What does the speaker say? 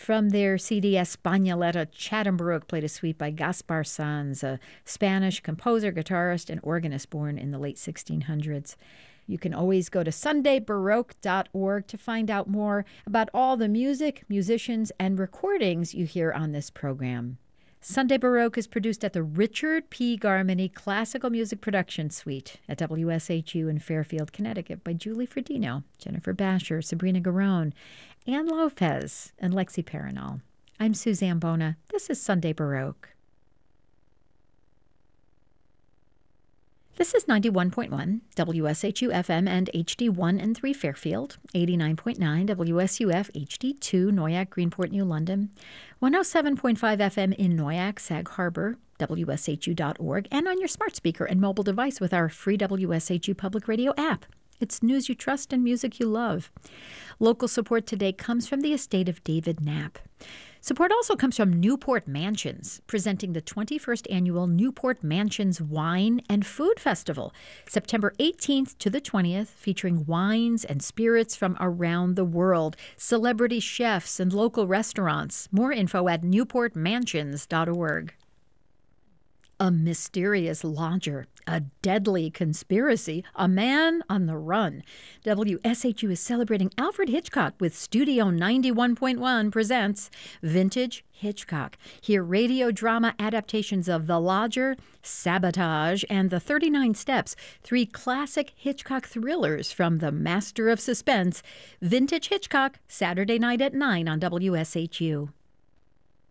From their CD Españoleta, Chatham Baroque played a suite by Gaspar Sanz, a Spanish composer, guitarist, and organist born in the late 1600s. You can always go to sundaybaroque.org to find out more about all the music, musicians, and recordings you hear on this program. Sunday Baroque is produced at the Richard P. Garmany Classical Music Production Suite at WSHU in Fairfield, Connecticut by Julie Fredino, Jennifer Basher, Sabrina Garone, Ann Lopez, and Lexi Paranol. I'm Suzanne Bona. This is Sunday Baroque. This is 91.1 WSHU FM and HD1 and 3 Fairfield, 89.9 WSUF HD2 Noyac, Greenport, New London, 107.5 FM in Noyac, Sag Harbor, WSHU.org, and on your smart speaker and mobile device with our free WSHU Public Radio app. It's news you trust and music you love. Local support today comes from the estate of David Knapp. Support also comes from Newport Mansions, presenting the 21st Annual Newport Mansions Wine and Food Festival, September 18th to the 20th, featuring wines and spirits from around the world, celebrity chefs, and local restaurants. More info at newportmansions.org. A mysterious lodger, a deadly conspiracy, a man on the run. WSHU is celebrating Alfred Hitchcock with Studio 91.1 presents Vintage Hitchcock. Hear radio drama adaptations of The Lodger, Sabotage, and The 39 Steps, three classic Hitchcock thrillers from the master of suspense. Vintage Hitchcock, Saturday night at 9 on WSHU.